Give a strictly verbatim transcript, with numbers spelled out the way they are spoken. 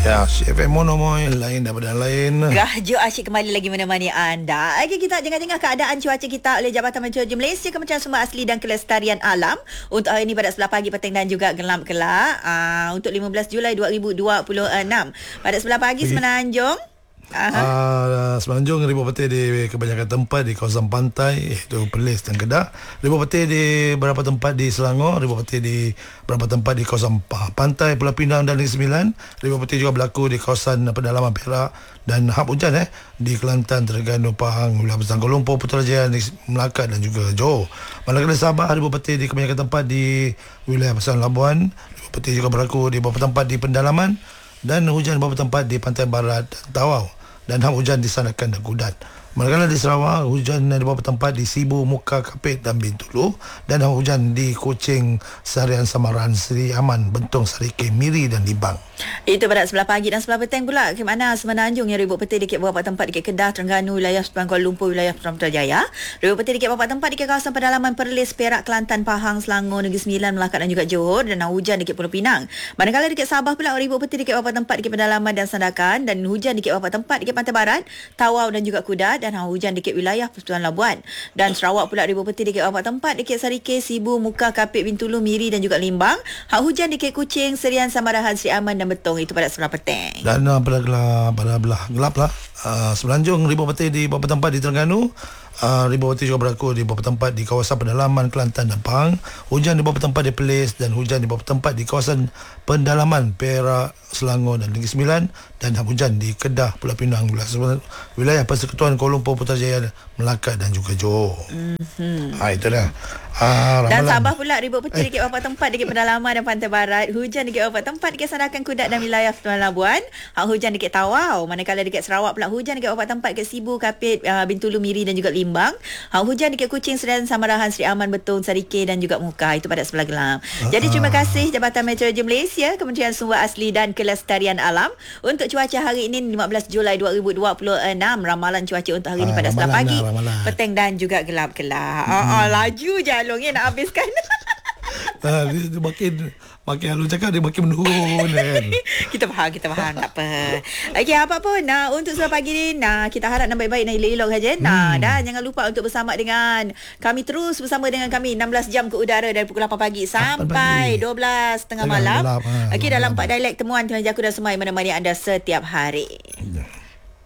Ya, C F M Mono Moy, lain daripada lain. Raja asyik kembali lagi menemani anda. Okey, kita tengah-tengah keadaan cuaca kita oleh Jabatan Meteorologi Malaysia, Kementerian Sumber Asli dan Kelestarian Alam. Untuk hari ini pada sebelah pagi, petang dan juga gelap kelak. Uh, untuk lima belas Julai dua ribu dua puluh enam. Pada sebelah pagi, Semenanjung. Uh, Semenanjung ribuan petir di kebanyakan tempat di kawasan pantai, iaitu Perlis dan Kedah. Ribuan petir di beberapa tempat di Selangor, ribuan petir di beberapa tempat di kawasan pantai Pulau Pinang dan Negeri Sembilan. Ribuan petir juga berlaku di kawasan pedalaman Perak dan hap hujan eh di Kelantan, Terengganu, Pahang, wilayah Besar Kuala Lumpur, Putrajaya, Melaka dan juga Johor. Manakala Sabah, ribuan petir di kebanyakan tempat di wilayah Pasir Labuan. Ribuan petir juga berlaku di beberapa tempat di pendalaman dan hujan di beberapa tempat di pantai barat dan Tawau. Dan hap hujan di Sanakan dan Kudat. Manakala di Sarawak, hujan di beberapa tempat di Sibu, Muka, Kapit dan Bintulu. Dan hap hujan di Kuching, Sarian, Samaran, Seri Aman, Bentong, Sarike, Miri dan Libang. Itu pada sebelah pagi dan sebelah petang pula ke mana Semenanjung yang ribuan petir dekat beberapa tempat dekat Kedah, Terengganu, wilayah Sepang Kuala Lumpur, wilayah Putrajaya. Ribuan petir dekat beberapa tempat dekat kawasan pedalaman Perlis, Perak, Kelantan, Pahang, Selangor, Negeri Sembilan, Melaka dan juga Johor, dan hujan dekat Pulau Pinang. Manakala dekat Sabah pula, ribuan petir dekat beberapa tempat dekat pedalaman dan Sandakan, dan hujan dekat beberapa tempat dekat Pantai Barat, Tawau dan juga Kudat, dan hujan dekat wilayah Persekutuan Labuan. Dan Sarawak pula, ribuan petir dekat beberapa tempat dekat Sarike, Sibu, Muka, Kapit, Bintulu, Miri dan juga Limbang. Hak hujan dekat Kuching, Serian, Samarahan, Seri Aman dan Betong. Itu pada sebelah petang. Dan uh, pada gelap, pada belah gelap lah, uh, Semenanjung ribuan petir di beberapa tempat di Terengganu. Uh, ribuan petir juga berlaku di beberapa tempat di kawasan pedalaman Kelantan dan Pahang. Hujan di beberapa tempat di Perlis dan hujan di beberapa tempat di kawasan pendalaman Perak, Selangor dan Negeri Sembilan. Dan hujan di Kedah, Pulau Pinang, wilayah, wilayah Persekutuan Kuala Lumpur, Putrajaya, Melaka dan juga Johor. Mm-hmm. Ha, itu dah. Ha, dan Sabah pula, ribuan petir dekat beberapa tempat dekat pedalaman dan Pantai Barat. Hujan dekat beberapa tempat dekat Sandakan, Kudat dan wilayah Persekutuan Labuan. Hak hujan dekat Tawau. Manakala dekat Sarawak pula, hujan dekat beberapa tempat dekat Sibu, Kapit, uh, Bintulu, Miri dan juga Limbang. Hak hujan dekat Kuching, Serian, Samarahan, Seri Aman, Betong, Sarike dan juga Muka. Itu pada sebelah gelap. Uh-huh. Jadi terima kasih Jabatan Meteorologi Malaysia, Kementerian Sumber Asli dan Kelestarian Alam untuk cuaca hari ini lima belas Julai dua ribu dua puluh enam. Ramalan cuaca untuk hari ini pada sebelah pagi, lah, petang dan juga gelap-gelap. Hmm. Oh, oh, laju Jalong ya nak habiskan. Nah, dia, dia makin makin Halu cakap, dia makin menurun kan. Kita faham, kita faham, tak apa. Okey, apa pun nah, untuk sebelah pagi ni, nah, kita harap nak baik-baik, nak elok-elok saja. Nah, hmm. dan jangan lupa untuk bersama dengan kami, terus bersama dengan kami enam belas jam ke udara dari pukul lapan pagi sampai dua belas tengah malam. Okey, dalam empat dialek temuan Tuan Jaku dan Semai menemani anda setiap hari.